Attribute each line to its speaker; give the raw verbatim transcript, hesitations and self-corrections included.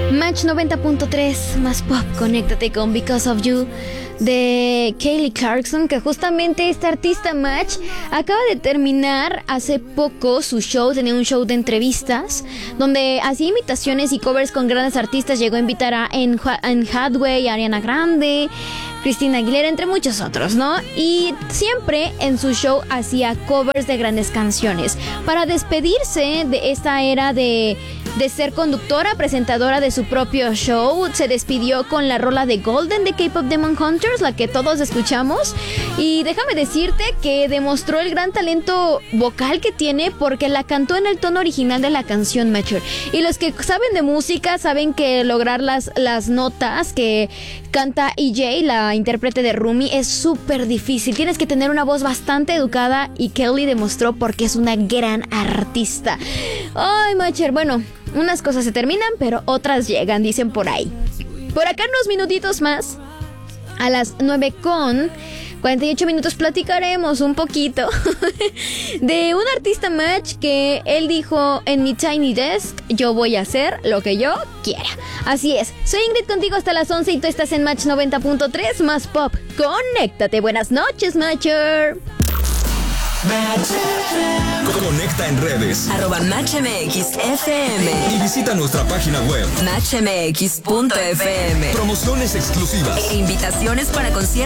Speaker 1: Match noventa punto tres, más pop, conéctate con Because of You de Kelly Clarkson, que justamente esta artista Match acaba de terminar hace poco su show. Tenía un show de entrevistas donde hacía imitaciones y covers con grandes artistas. Llegó a invitar a Anne Hathaway, Ariana Grande, Christina Aguilera, entre muchos otros, ¿no? Y siempre en su show hacía covers de grandes canciones. Para despedirse de esta era de, de ser conductora, presentadora de su propio show, se despidió con la rola de Golden de K-Pop Demon Hunters, la que todos escuchamos. Y déjame decirte que demostró el gran talento vocal que tiene, porque la cantó en el tono original de la canción Mature. Y los que saben de música saben que lograr las, las notas que canta E J, la intérprete de Rumi, es súper difícil. Tienes que tener una voz bastante educada, y Kelly demostró porque es una gran artista. Ay, Macher, bueno, unas cosas se terminan, pero otras llegan, dicen por ahí. Por acá unos minutitos más, a las nueve con cuarenta y ocho minutos, platicaremos un poquito de un artista Match que él dijo en mi Tiny Desk: yo voy a hacer lo que yo quiera. Así es, soy Ingrid contigo hasta las once y tú estás en Match noventa punto tres, más pop. Conéctate, buenas noches, Matcher.
Speaker 2: Conecta en redes
Speaker 3: arroba Match M X F M
Speaker 2: y visita nuestra página web
Speaker 3: match m x punto f m.
Speaker 2: Promociones exclusivas
Speaker 3: E invitaciones para conciertos